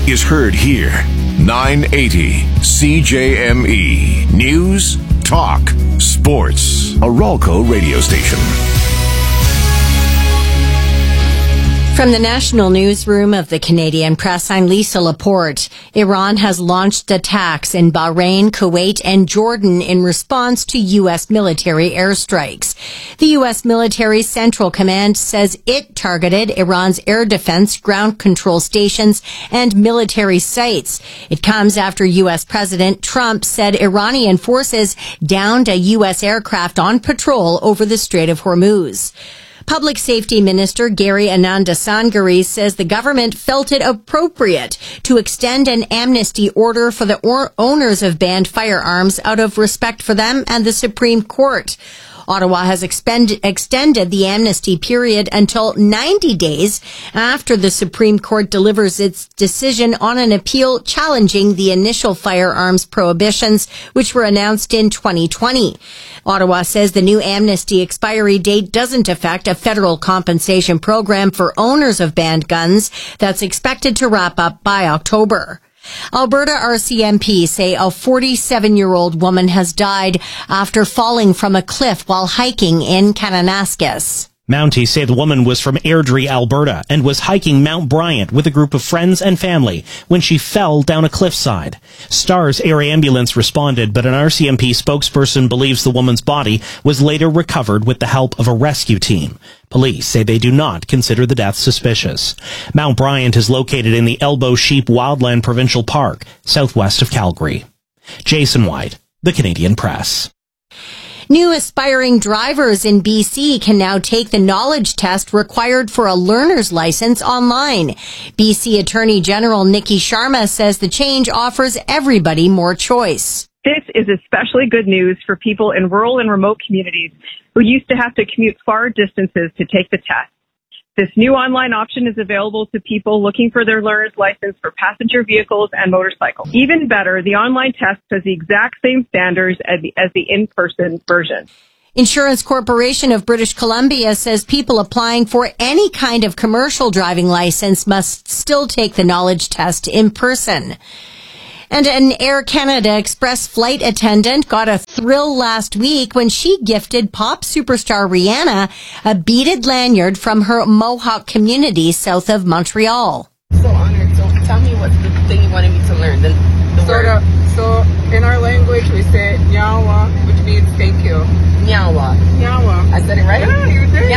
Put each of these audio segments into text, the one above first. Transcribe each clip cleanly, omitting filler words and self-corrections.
is heard here. 980 CJME. News, talk, sports. A Ralco radio station. From the National Newsroom of the Canadian Press, I'm Lisa Laporte. Iran has launched attacks in Bahrain, Kuwait, and Jordan in response to U.S. military airstrikes. The U.S. Military Central Command says it targeted Iran's air defense, ground control stations, and military sites. It comes after U.S. President Trump said Iranian forces downed a U.S. aircraft on patrol over the Strait of Hormuz. Public Safety Minister Gary Anandasangari says the government felt it appropriate to extend an amnesty order for the owners of banned firearms out of respect for them and the Supreme Court. Ottawa has extended the amnesty period until 90 days after the Supreme Court delivers its decision on an appeal challenging the initial firearms prohibitions, which were announced in 2020. Ottawa says the new amnesty expiry date doesn't affect a federal compensation program for owners of banned guns that's expected to wrap up by October. Alberta RCMP say a 47-year-old woman has died after falling from a cliff while hiking in Kananaskis. Mounties say the woman was from Airdrie, Alberta, and was hiking Mount Bryant with a group of friends and family when she fell down a cliffside. STARS Air Ambulance responded, but an RCMP spokesperson believes the woman's body was later recovered with the help of a rescue team. Police say they do not consider the death suspicious. Mount Bryant is located in the Elbow Sheep Wildland Provincial Park, southwest of Calgary. Jason White, The Canadian Press. New aspiring drivers in BC can now take the knowledge test required for a learner's license online. BC Attorney General Nikki Sharma says the change offers everybody more choice. This is especially good news for people in rural and remote communities who used to have to commute far distances to take the test. This new online option is available to people looking for their learner's license for passenger vehicles and motorcycles. Even better, the online test has the exact same standards as the in-person version. Insurance Corporation of British Columbia says people applying for any kind of commercial driving license must still take the knowledge test in person. And an Air Canada Express flight attendant got a thrill last week when she gifted pop superstar Rihanna a beaded lanyard from her Mohawk community south of Montreal. So honored. So tell me what's the thing you wanted me to learn. The word. So in our language we say nyawa, which means thank you. Nyawa. Nyawa. I said it right? Yeah, you did.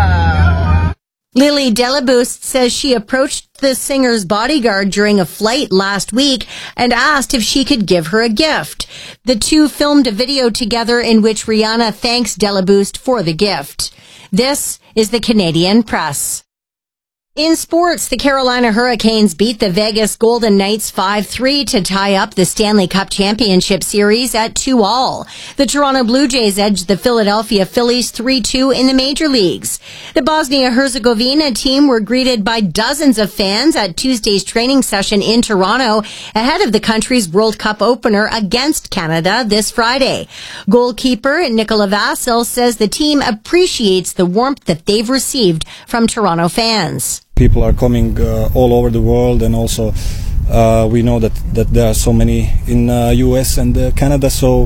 Nyawa. Lily Delaboost says she approached the singer's bodyguard during a flight last week and asked if she could give her a gift. The two filmed a video together in which Rihanna thanks Delaboost for the gift. This is the Canadian Press. In sports, the Carolina Hurricanes beat the Vegas Golden Knights 5-3 to tie up the Stanley Cup Championship Series at 2-2. The Toronto Blue Jays edged the Philadelphia Phillies 3-2 in the major leagues. The Bosnia-Herzegovina team were greeted by dozens of fans at Tuesday's training session in Toronto ahead of the country's World Cup opener against Canada this Friday. Goalkeeper Nikola Vasil says the team appreciates the warmth that they've received from Toronto fans. People are coming all over the world, and also we know that there are so many in US and Canada. So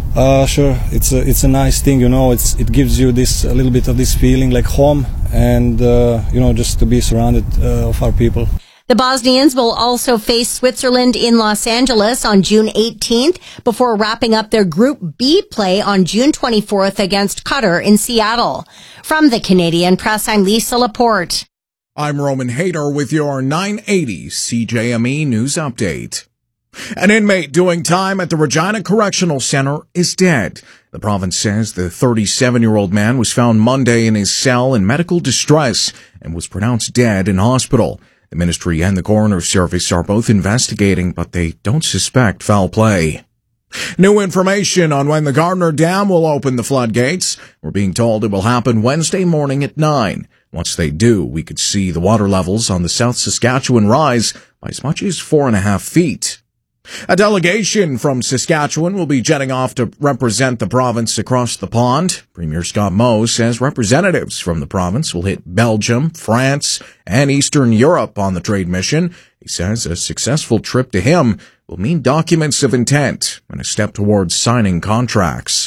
sure, it's a nice thing, you know. It gives you this a little bit of this feeling like home, and you know, just to be surrounded of our people. The Bosnians will also face Switzerland in Los Angeles on June 18th before wrapping up their Group B play on June 24th against Qatar in Seattle. From the Canadian Press, I'm Lisa Laporte. I'm Roman Hayter with your 980 CJME News Update. An inmate doing time at the Regina Correctional Center is dead. The province says the 37-year-old man was found Monday in his cell in medical distress and was pronounced dead in hospital. The ministry and the coroner's service are both investigating, but they don't suspect foul play. New information on when the Gardner Dam will open the floodgates. We're being told it will happen Wednesday morning at 9. Once they do, we could see the water levels on the South Saskatchewan rise by as much as 4.5 feet. A delegation from Saskatchewan will be jetting off to represent the province across the pond. Premier Scott Moe says representatives from the province will hit Belgium, France, and Eastern Europe on the trade mission. He says a successful trip to him will mean documents of intent and a step towards signing contracts.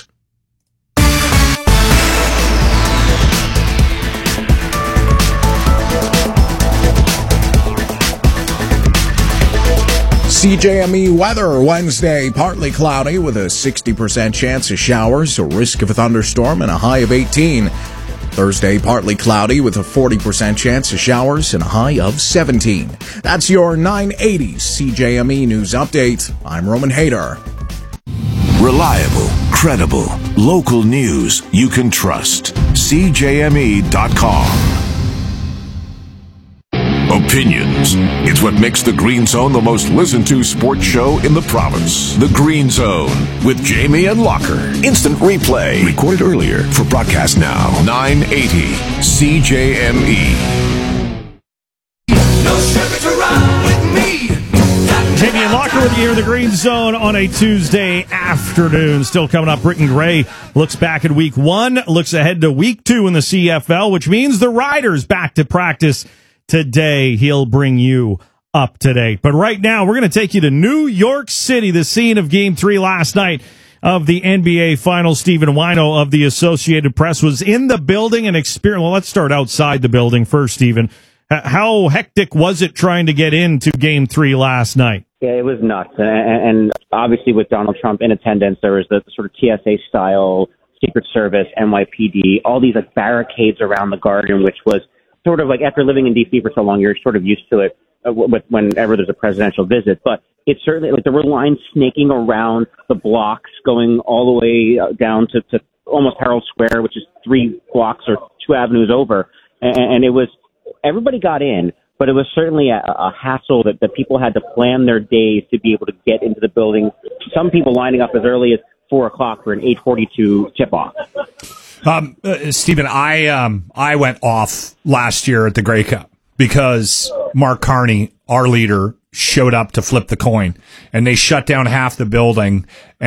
CJME weather Wednesday, partly cloudy with a 60% chance of showers, a risk of a thunderstorm, and a high of 18. Thursday, partly cloudy with a 40% chance of showers and a high of 17. That's your 980 CJME News Update. I'm Roman Hayter. Reliable, credible, local news you can trust. CJME.com. Opinions. It's what makes the Green Zone the most listened to sports show in the province. The Green Zone with Jamie and Locker. Instant replay. Recorded earlier for broadcast now. 980 CJME. No sugar to run with me. Jamie and Locker with you here in the Green Zone on a Tuesday afternoon. Still coming up, Britton Gray looks back at week 1, looks ahead to week 2 in the CFL, which means the Riders back to practice today. He'll bring you up to date. But right now, we're going to take you to New York City, the scene of Game 3 last night of the NBA Finals. Stephen Wino of the Associated Press was in the building and experienced. Well, let's start outside the building first, Stephen. How hectic was it trying to get into Game 3 last night? Yeah, it was nuts. And obviously with Donald Trump in attendance, there was the sort of TSA-style Secret Service, NYPD, all these like barricades around the Garden, which was sort of like after living in D.C. for so long, you're sort of used to it whenever there's a presidential visit. But it's certainly like there were lines snaking around the blocks going all the way down to almost Herald Square, which is 3 blocks or 2 avenues over. And it was everybody got in, but it was certainly a hassle that people had to plan their days to be able to get into the building. Some people lining up as early as 4 o'clock for an 8:42 tip-off. Stephen, I went off last year at the Grey Cup because Mark Carney, our leader, showed up to flip the coin, and they shut down half the building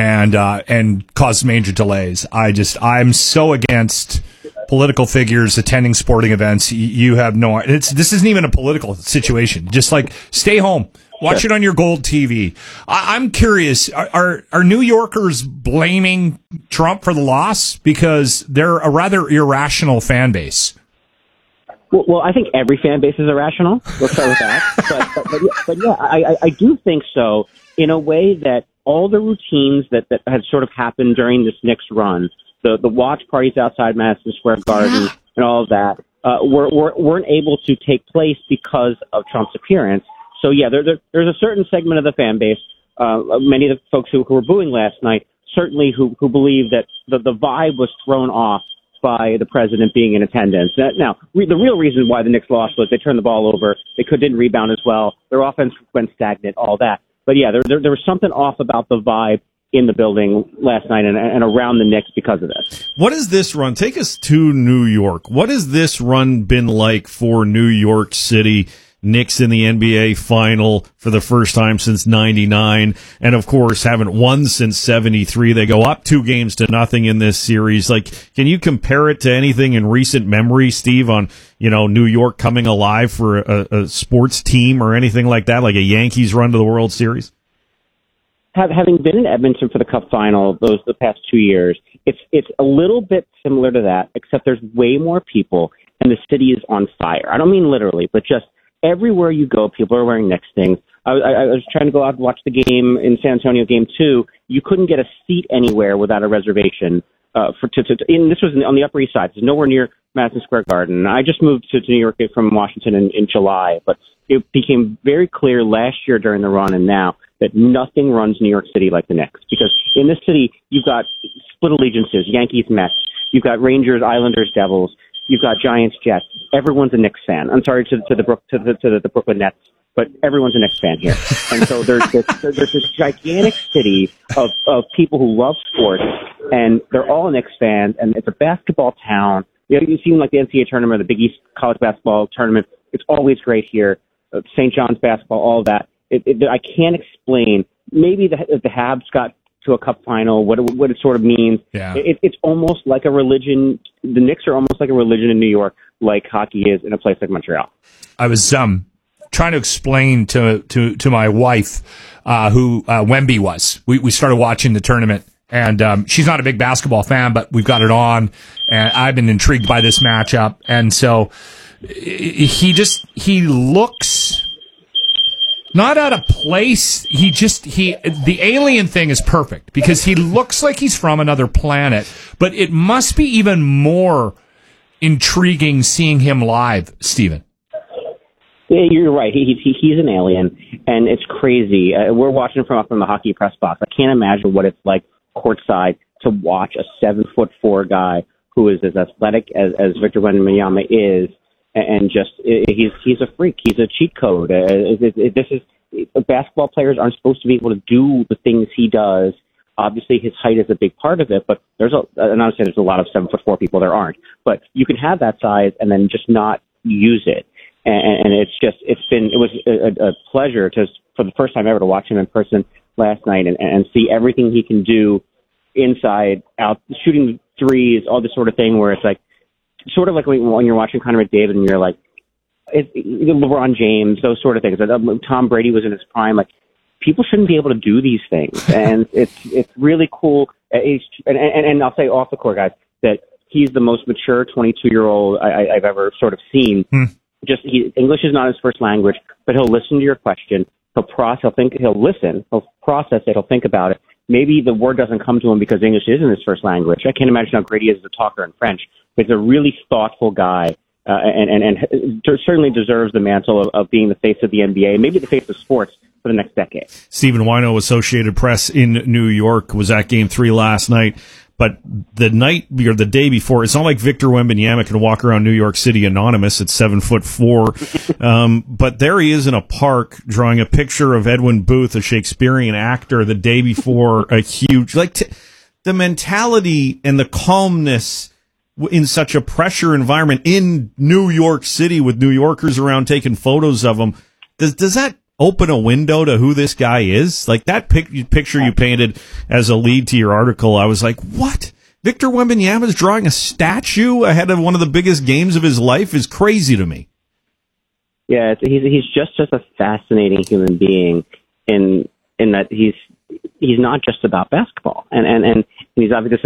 and caused major delays. I'm so against political figures attending sporting events. You have no. This isn't even a political situation. Just like stay home. Watch it on your Gold TV. I'm curious, are New Yorkers blaming Trump for the loss? Because they're a rather irrational fan base. Well, I think every fan base is irrational. Let's start with that. But yeah, I do think so in a way that all the routines that had sort of happened during this Knicks run, the watch parties outside Madison Square Garden and all of that, weren't able to take place because of Trump's appearance. So, yeah, there's a certain segment of the fan base, many of the folks who were booing last night, certainly who believe that the vibe was thrown off by the president being in attendance. Now, the real reason why the Knicks lost was they turned the ball over. They didn't rebound as well. Their offense went stagnant, all that. But, yeah, there was something off about the vibe in the building last night and around the Knicks because of this. What is this run? Take us to New York. What has this run been like for New York City? Knicks in the NBA final for the first time since 99, and of course haven't won since 73. They go up 2-0 in this series. Like, can you compare it to anything in recent memory, Steve, on, New York coming alive for a sports team or anything like that, like a Yankees run to the World Series? Having been in Edmonton for the Cup final the past 2 years, it's a little bit similar to that, except there's way more people and the city is on fire. I don't mean literally, but just everywhere you go, people are wearing Knicks things. I was trying to go out and watch the game in San Antonio, Game 2. You couldn't get a seat anywhere without a reservation. This was on the Upper East Side. It's nowhere near Madison Square Garden. I just moved to New York from Washington in July, but it became very clear last year during the run and now that nothing runs New York City like the Knicks. Because in this city, you've got split allegiances, Yankees, Mets. You've got Rangers, Islanders, Devils. You've got Giants, Jets. Everyone's a Knicks fan. I'm sorry to the Brooklyn Nets, but everyone's a Knicks fan here. And so there's this gigantic city of people who love sports, and they're all Knicks fans. And it's a basketball town. You've seen like the NCAA tournament, the Big East college basketball tournament. It's always great here. St. John's basketball, all of that. I can't explain maybe the Habs got to a cup final, what it sort of means. Yeah. It's almost like a religion. The Knicks are almost like a religion in New York, like hockey is in a place like Montreal. I was trying to explain to my wife who Wemby was. We started watching the tournament, and she's not a big basketball fan, but we've got it on, and I've been intrigued by this matchup. And so he looks not out of place. The alien thing is perfect because he looks like he's from another planet, but it must be even more intriguing seeing him live, Stephen. Yeah, you're right. He's an alien, and it's crazy. We're watching from up in the hockey press box. I can't imagine what it's like courtside to watch a 7'4" guy who is as athletic as Victor Wembanyama is, and just he's a freak. He's a cheat code. Basketball players aren't supposed to be able to do the things he does. Obviously, his height is a big part of it, but I'm not saying there's a lot of 7'4" people. There aren't, but you can have that size and then just not use it. And it was a pleasure for the first time ever to watch him in person last night and see everything he can do inside, out, shooting threes, all this sort of thing where it's like, sort of like when you're watching Connor McDavid and you're like, LeBron James, those sort of things. Tom Brady was in his prime. Like, people shouldn't be able to do these things. And it's really cool. And I'll say off the court, guys, that he's the most mature 22-year-old I've ever sort of seen. English is not his first language, but he'll listen to your question. He'll listen, he'll process it, he'll think about it. Maybe the word doesn't come to him because English isn't his first language. I can't imagine how great he is as a talker in French, but he's a really thoughtful guy, and certainly deserves the mantle of being the face of the NBA, maybe the face of sports for the next decade. Stephen Wino, Associated Press in New York, was at Game 3 last night. But the night or the day before, it's not like Victor Wembanyama can walk around New York City anonymous at 7'4". But there he is in a park drawing a picture of Edwin Booth, a Shakespearean actor, the day before a huge, the mentality and the calmness in such a pressure environment in New York City with New Yorkers around taking photos of him. Does that open a window to who this guy is? Like that picture you painted as a lead to your article, I was like, what? Victor Wembanyama is drawing a statue ahead of one of the biggest games of his life is crazy to me. Yeah, he's just a fascinating human being in that he's not just about basketball, and he's obviously